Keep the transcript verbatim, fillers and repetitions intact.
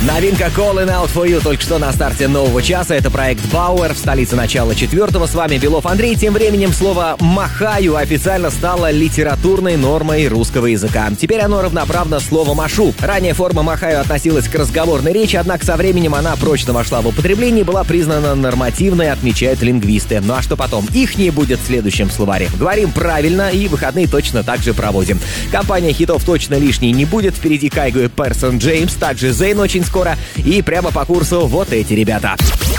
Новинка Calling Out For You только что на старте нового часа. Это проект Bauer в столице начала четвертого. С вами Белов Андрей. Тем временем слово «махаю» официально стало литературной нормой русского языка. Теперь оно равноправно слову «машу». Ранее форма «махаю» относилась к разговорной речи, однако со временем она прочно вошла в употребление и была признана нормативной, отмечают лингвисты. Ну а что потом? Их не будет в следующем словаре. Говорим правильно и выходные точно так же проводим. Компания хитов точно лишней не будет. Впереди Кайго и Персон Джеймс, также Зейн очень скоро. И прямо по курсу вот эти ребята.